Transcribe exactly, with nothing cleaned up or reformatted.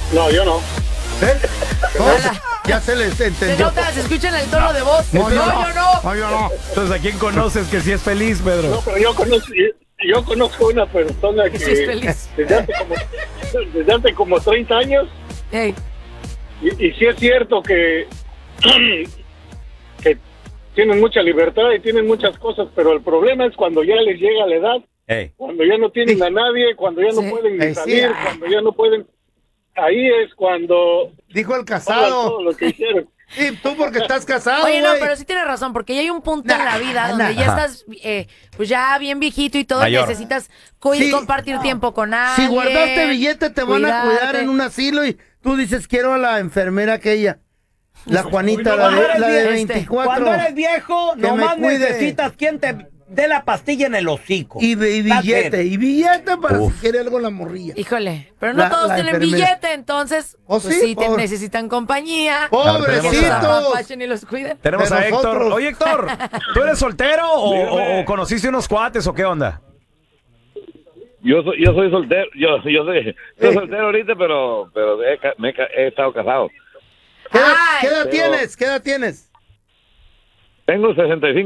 No, yo no. ¿Eh? No, Hola. ya se les Se entendió. nota, se escucha en el tono de voz. No, No, yo yo no. no. No, yo no. Entonces, ¿a quién conoces que sí es feliz, Pedro? No, pero yo conozco, yo conozco una persona que Sí es feliz. desde hace como, desde hace como treinta años, Ey, y, y sí es cierto que, que tienen mucha libertad y tienen muchas cosas, pero el problema es cuando ya les llega la edad, Ey. cuando ya no tienen a nadie, cuando ya no Sí. pueden Eh, ni sí, salir, ah. cuando ya no pueden, ahí es cuando Dijo el pagan casado. todo lo que hicieron. Sí, tú porque estás casado, Oye, no, güey. pero sí tienes razón, porque ya hay un punto en Nah, la vida nah. donde ya Ajá. estás, eh, pues ya bien viejito y todo, y Mayor. necesitas cu- Sí. compartir tiempo con alguien. Si guardaste billete, te van a cuidar cuidarte. en un asilo y tú dices, quiero a la enfermera aquella. La Juanita, la Cuando de, eres la de vie- veinticuatro. Cuando eres viejo, Que me nomás cuide. necesitas quien te dé la pastilla en el hocico. Y, bi- y That's billete, it. y billete para Uf. si quiere algo la morrilla. Híjole, pero no La- todos la tienen enfermera. billete, entonces, ¿Oh, pues sí? sí, te Pobre. necesitan compañía. tenemos Que los Pobrecitos. apapachen y los cuiden. Tenemos De a Héctor. nosotros. Oye, Héctor, ¿tú eres soltero o, o- o conociste unos cuates o qué onda? Yo soy, yo soy soltero, yo, yo soy, soy soltero ahorita, pero, pero he, ca- me he ca- he estado casado. ¿Qué edad, Ay. qué edad Pero- tienes? ¿Qué edad tienes? Tengo sesenta y cinco